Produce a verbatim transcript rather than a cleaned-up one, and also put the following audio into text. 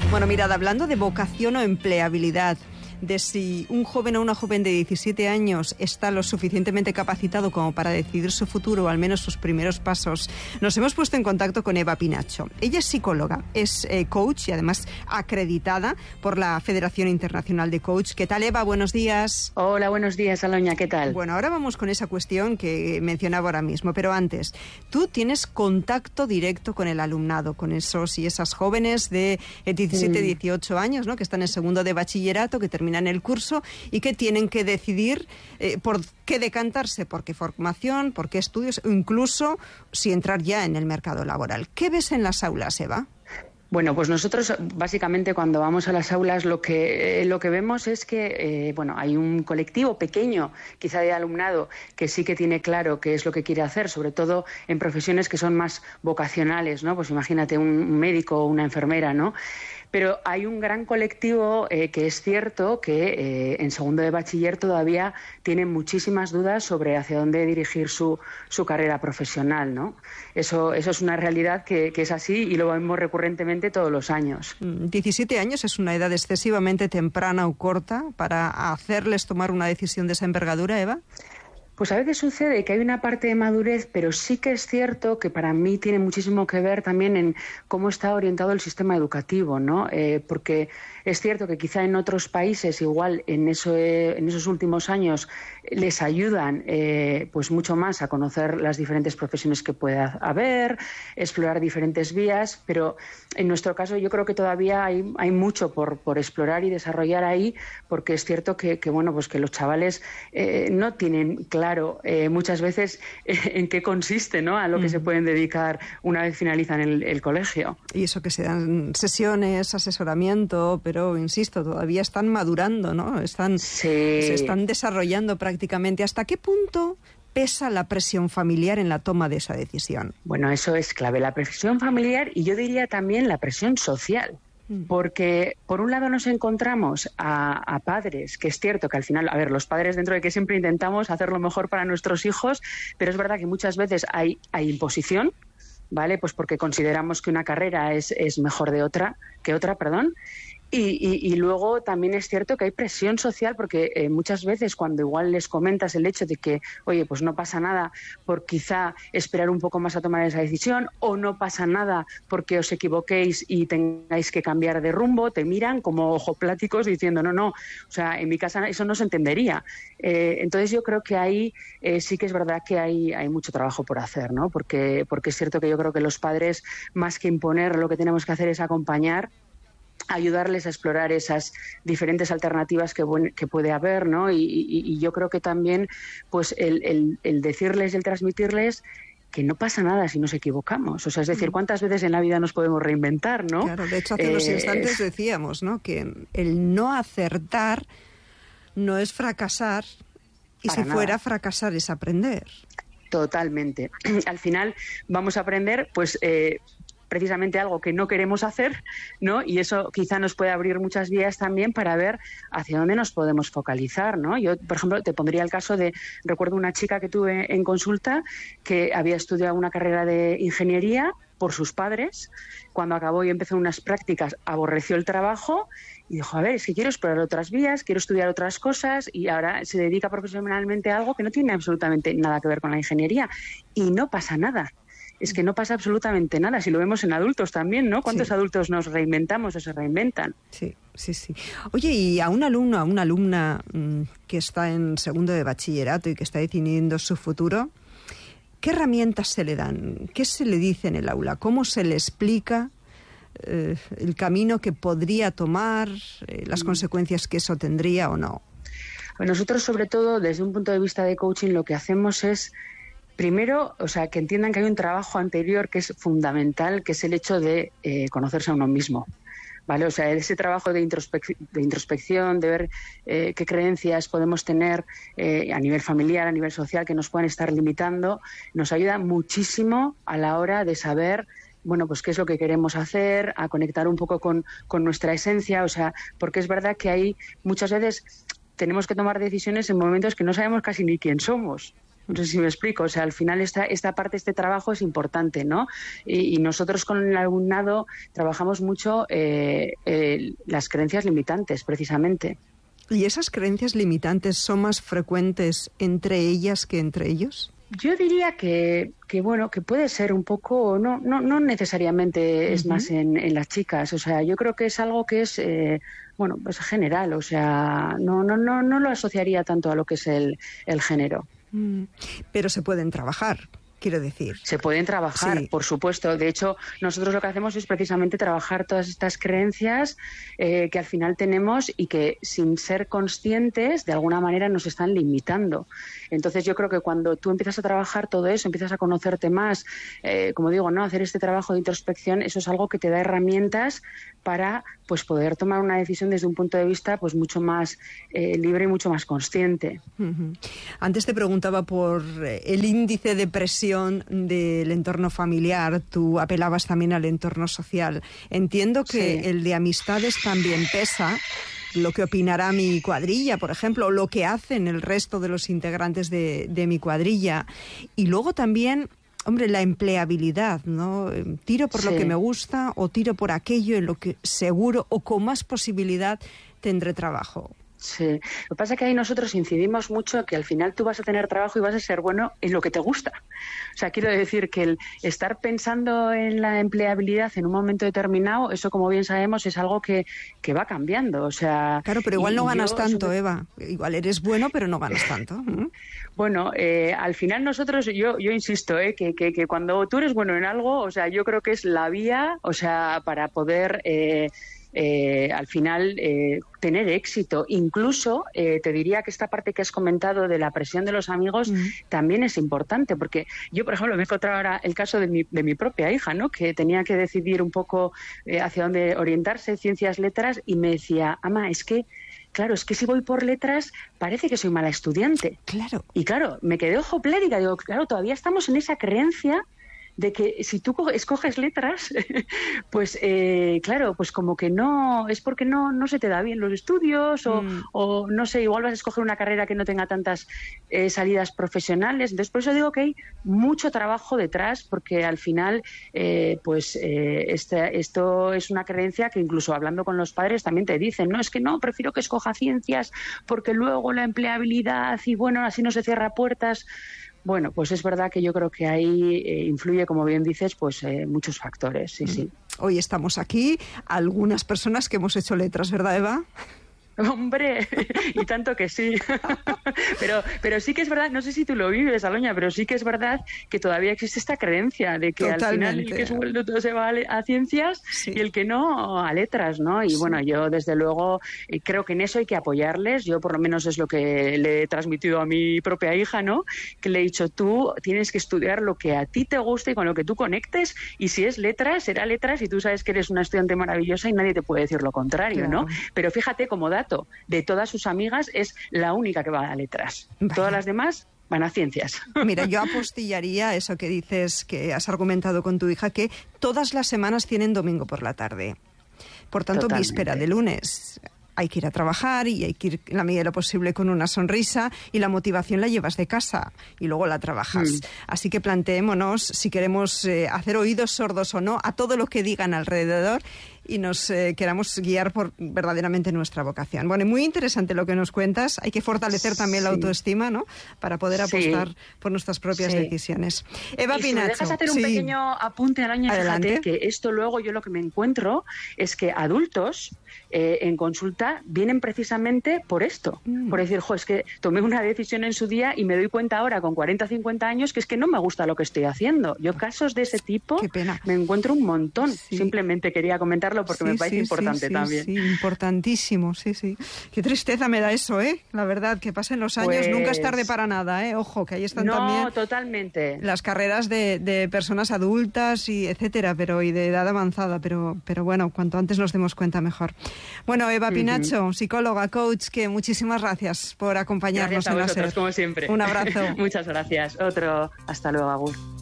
Bueno, mirad, hablando de vocación o empleabilidad, de si un joven o una joven de diecisiete años está lo suficientemente capacitado como para decidir su futuro o al menos sus primeros pasos, nos hemos puesto en contacto con Eva Pinacho. Ella es psicóloga, es eh, coach y además acreditada por la Federación Internacional de Coach. ¿Qué tal, Eva? Buenos días. Hola, buenos días, Aloña. ¿Qué tal? Bueno, ahora vamos con esa cuestión que mencionaba ahora mismo, pero antes, tú tienes contacto directo con el alumnado, con esos y esas jóvenes de diecisiete, dieciocho años, ¿no?, que están en segundo de bachillerato, que terminan el curso y que tienen que decidir eh, por qué decantarse, por qué formación, por qué estudios, o incluso si entrar ya en el mercado laboral. ¿Qué ves en las aulas, Eva? Bueno, pues nosotros básicamente cuando vamos a las aulas lo que eh, lo que vemos es que eh, bueno, hay un colectivo pequeño, quizá de alumnado, que sí que tiene claro qué es lo que quiere hacer, sobre todo en profesiones que son más vocacionales, ¿no? Pues imagínate un médico o una enfermera, ¿no? Pero hay un gran colectivo eh, que es cierto que eh, en segundo de bachiller todavía tienen muchísimas dudas sobre hacia dónde dirigir su, su carrera profesional, ¿no? Eso, eso es una realidad que, que es así y lo vemos recurrentemente todos los años. diecisiete años es una edad excesivamente temprana o corta para hacerles tomar una decisión de esa envergadura, Eva. Pues a veces sucede que hay una parte de madurez, pero sí que es cierto que para mí tiene muchísimo que ver también en cómo está orientado el sistema educativo, ¿no? Eh, porque es cierto que quizá en otros países igual en, eso, eh, en esos últimos años les ayudan eh, pues mucho más a conocer las diferentes profesiones que pueda haber, explorar diferentes vías, pero en nuestro caso yo creo que todavía hay, hay mucho por, por explorar y desarrollar ahí, porque es cierto que, que bueno, pues que los chavales eh, no tienen claro Claro, eh, muchas veces eh, en qué consiste, ¿no?, a lo que mm. se pueden dedicar una vez finalizan el, el colegio. Y eso que se dan sesiones, asesoramiento, pero insisto, todavía están madurando, ¿no? Están, sí. Se están desarrollando prácticamente. ¿Hasta qué punto pesa la presión familiar en la toma de esa decisión? Bueno, eso es clave, la presión familiar y yo diría también la presión social. Porque, por un lado, nos encontramos a, a padres, que es cierto que al final, a ver, los padres dentro de que siempre intentamos hacer lo mejor para nuestros hijos, pero es verdad que muchas veces hay, hay imposición, ¿vale? Pues porque consideramos que una carrera es, es mejor de otra, que otra, perdón. Y, y, y luego también es cierto que hay presión social porque eh, muchas veces cuando igual les comentas el hecho de que, oye, pues no pasa nada por quizá esperar un poco más a tomar esa decisión o no pasa nada porque os equivoquéis y tengáis que cambiar de rumbo, te miran como ojopláticos diciendo no, no, o sea, en mi casa eso no se entendería. Eh, entonces yo creo que ahí eh, sí que es verdad que hay, hay mucho trabajo por hacer, ¿no? Porque, porque es cierto que yo creo que los padres, más que imponer, lo que tenemos que hacer es acompañar, ayudarles a explorar esas diferentes alternativas que, que puede haber, ¿no? Y, y, y yo creo que también pues el, el, el decirles y el transmitirles que no pasa nada si nos equivocamos. O sea, es decir, ¿cuántas veces en la vida nos podemos reinventar, no? Claro, de hecho, hace eh, unos instantes decíamos, ¿no?, que el no acertar no es fracasar y si nada. Fuera fracasar es aprender. Totalmente. Al final vamos a aprender, pues... Eh, precisamente algo que no queremos hacer, ¿no? Y eso quizá nos puede abrir muchas vías también para ver hacia dónde nos podemos focalizar, ¿no? Yo, por ejemplo, te pondría el caso de, recuerdo una chica que tuve en consulta que había estudiado una carrera de ingeniería por sus padres, cuando acabó y empezó unas prácticas aborreció el trabajo y dijo, a ver, es que quiero explorar otras vías, quiero estudiar otras cosas y ahora se dedica profesionalmente a algo que no tiene absolutamente nada que ver con la ingeniería y no pasa nada. Es que no pasa absolutamente nada, si lo vemos en adultos también, ¿no? ¿Cuántos sí. adultos nos reinventamos o se reinventan? Sí, sí, sí. Oye, y a un alumno, a una alumna mmm, que está en segundo de bachillerato y que está definiendo su futuro, ¿qué herramientas se le dan? ¿Qué se le dice en el aula? ¿Cómo se le explica eh, el camino que podría tomar, eh, las mm. consecuencias que eso tendría o no? Bueno, nosotros, sobre todo, desde un punto de vista de coaching, lo que hacemos es primero, o sea, que entiendan que hay un trabajo anterior que es fundamental, que es el hecho de eh, conocerse a uno mismo, ¿vale? O sea, ese trabajo de, introspec- de introspección, de ver eh, qué creencias podemos tener eh, a nivel familiar, a nivel social, que nos puedan estar limitando, nos ayuda muchísimo a la hora de saber, bueno, pues qué es lo que queremos hacer, a conectar un poco con, con nuestra esencia, o sea, porque es verdad que hay muchas veces tenemos que tomar decisiones en momentos que no sabemos casi ni quién somos. No sé si me explico. O sea, al final esta, esta parte, este trabajo es importante, ¿no? Y, y nosotros con el alumnado trabajamos mucho eh, eh, las creencias limitantes, precisamente. ¿Y esas creencias limitantes son más frecuentes entre ellas que entre ellos? Yo diría que, que bueno, que puede ser un poco, no, no, no necesariamente uh-huh. es más en, en las chicas. O sea, yo creo que es algo que es, eh, bueno, pues general. O sea, no, no, no, no lo asociaría tanto a lo que es el, el género. Mm. Pero se pueden trabajar. Quiero decir. Se pueden trabajar, sí. Por supuesto. De hecho, nosotros lo que hacemos es precisamente trabajar todas estas creencias eh, que al final tenemos y que sin ser conscientes de alguna manera nos están limitando. Entonces yo creo que cuando tú empiezas a trabajar todo eso, empiezas a conocerte más, eh, como digo, no hacer este trabajo de introspección, eso es algo que te da herramientas para pues poder tomar una decisión desde un punto de vista pues mucho más eh, libre y mucho más consciente. Uh-huh. Antes te preguntaba por el índice de presión del entorno familiar, tú apelabas también al entorno social. Entiendo que sí. El de amistades también pesa, lo que opinará mi cuadrilla, por ejemplo, o lo que hacen el resto de los integrantes de, de mi cuadrilla. Y luego también, hombre, la empleabilidad, ¿no? Tiro por sí. lo que me gusta o tiro por aquello en lo que seguro o con más posibilidad tendré trabajo. Sí, lo que pasa es que ahí nosotros incidimos mucho que al final tú vas a tener trabajo y vas a ser bueno en lo que te gusta. O sea, quiero decir que el estar pensando en la empleabilidad en un momento determinado, eso como bien sabemos es algo que, que va cambiando. O sea, claro, pero igual no ganas yo, tanto, sobre... Eva. Igual eres bueno, pero no ganas tanto. ¿Mm? Bueno, eh, al final nosotros, yo, yo insisto, eh, que, que, que cuando tú eres bueno en algo, o sea, yo creo que es la vía, o sea, para poder... Eh, Eh, al final eh, tener éxito. Incluso eh, te diría que esta parte que has comentado de la presión de los amigos mm. también es importante, porque yo, por ejemplo, me he encontrado ahora el caso de mi, de mi propia hija, ¿no? Que tenía que decidir un poco eh, hacia dónde orientarse, ciencias, letras, y me decía, ama, es que claro, es que si voy por letras parece que soy mala estudiante. Claro. Y claro, me quedé ojo plédica, digo, claro, todavía estamos en esa creencia de que si tú escoges letras, pues eh, claro, pues como que no, es porque no, no se te da bien los estudios o, mm. o no sé, igual vas a escoger una carrera que no tenga tantas eh, salidas profesionales. Entonces, por eso digo que hay mucho trabajo detrás, porque al final, eh, pues eh, este, esto es una creencia que incluso hablando con los padres también te dicen, no, es que no, prefiero que escoja ciencias porque luego la empleabilidad y bueno, así no se cierra puertas. Bueno, pues es verdad que yo creo que ahí eh, influye, como bien dices, pues eh, muchos factores, sí, mm. sí. Hoy estamos aquí, algunas personas que hemos hecho letras, ¿verdad, Eva? Hombre, y tanto que sí. pero pero sí que es verdad, no sé si tú lo vives, Aloña, pero sí que es verdad que todavía existe esta creencia de que Totalmente. Al final el que es vuelto todo se va a, a ciencias sí. y el que no a letras, ¿no? Y sí. bueno, yo desde luego creo que en eso hay que apoyarles. Yo por lo menos es lo que le he transmitido a mi propia hija, ¿no? Que le he dicho, tú tienes que estudiar lo que a ti te guste y con lo que tú conectes, y si es letras, será letras, y tú sabes que eres una estudiante maravillosa y nadie te puede decir lo contrario, claro. ¿no? Pero fíjate, como dato, de todas sus amigas es la única que va a letras. Vaya. Todas las demás van a ciencias. Mira, yo apostillaría eso que dices, que has argumentado con tu hija, que todas las semanas tienen domingo por la tarde. Por tanto, Totalmente. Víspera de lunes. Hay que ir a trabajar y hay que ir en la medida de lo posible con una sonrisa, y la motivación la llevas de casa y luego la trabajas. Mm. Así que planteémonos si queremos eh, hacer oídos sordos o no a todo lo que digan alrededor y nos eh, queramos guiar por verdaderamente nuestra vocación. Bueno, y muy interesante lo que nos cuentas. Hay que fortalecer también sí. la autoestima, ¿no? Para poder apostar sí. por nuestras propias sí. decisiones. Eva y Pinacho. Si me dejas hacer un sí. pequeño apunte al año, fíjate que esto luego yo lo que me encuentro es que adultos eh, en consulta vienen precisamente por esto. Mm. Por decir, jo, es que tomé una decisión en su día y me doy cuenta ahora con cuarenta, cincuenta años que es que no me gusta lo que estoy haciendo. Yo casos de ese tipo Qué pena. me encuentro un montón. Sí. Simplemente quería comentarlo porque sí, me parece sí, importante sí, también. Sí, importantísimo, sí, sí. Qué tristeza me da eso, ¿eh? La verdad, que pasen los años, pues... nunca es tarde para nada, ¿eh? Ojo, que ahí están no, también... No, totalmente. Las carreras de, de personas adultas y etcétera, pero y de edad avanzada, pero, pero bueno, cuanto antes nos demos cuenta mejor. Bueno, Eva Pinacho, uh-huh. psicóloga, coach, que muchísimas gracias por acompañarnos gracias a en vosotros, la SER. como siempre. Un abrazo. Muchas gracias. Otro. Hasta luego, Agur.